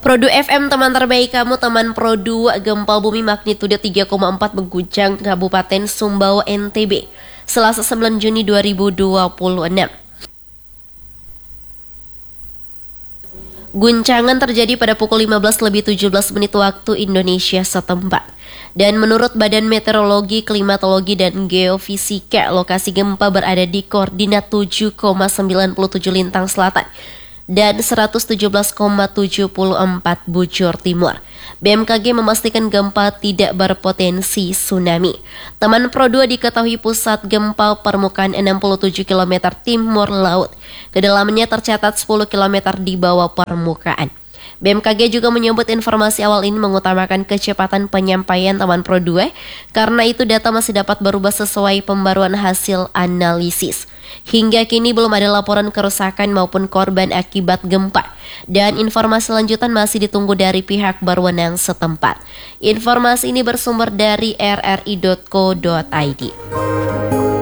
Produ FM teman terbaik kamu, teman Produ. Gempa bumi magnitudo 3,4 mengguncang Kabupaten Sumbawa, NTB, Selasa 9 Juni 2026. Guncangan terjadi pada pukul 15:17 waktu Indonesia setempat. Dan menurut Badan Meteorologi, Klimatologi, dan Geofisika, lokasi gempa berada di koordinat 7,97 lintang selatan dan 117,74 bujur timur. BMKG memastikan gempa tidak berpotensi tsunami. Teman Pro2 diketahui pusat gempa permukaan 67 km timur laut. Kedalamannya tercatat 10 km di bawah permukaan. BMKG juga menyebut informasi awal ini mengutamakan kecepatan penyampaian teman Pro2, karena itu data masih dapat berubah sesuai pembaruan hasil analisis. Hingga kini belum ada laporan kerusakan maupun korban akibat gempa, dan informasi lanjutan masih ditunggu dari pihak berwenang setempat. Informasi ini bersumber dari rri.co.id.